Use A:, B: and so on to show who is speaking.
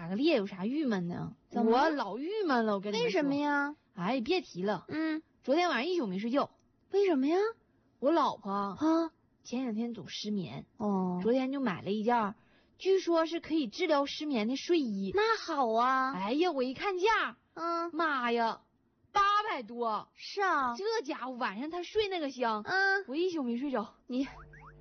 A: 打个猎有啥郁闷的？
B: 怎么
A: 我老郁闷了，我跟你们说。
B: 为什么呀？
A: 哎，别提了。
B: 嗯，
A: 昨天晚上一宿没睡觉。
B: 为什么呀？
A: 我老婆
B: 啊，
A: 前两天总失眠，
B: 哦，
A: 昨天就买了一件，据说是可以治疗失眠的睡衣。
B: 那好啊。
A: 哎呀，我一看价，妈呀，800多。
B: 是啊。
A: 这家伙晚上他睡那个香，
B: 嗯，
A: 我一宿没睡着。
B: 你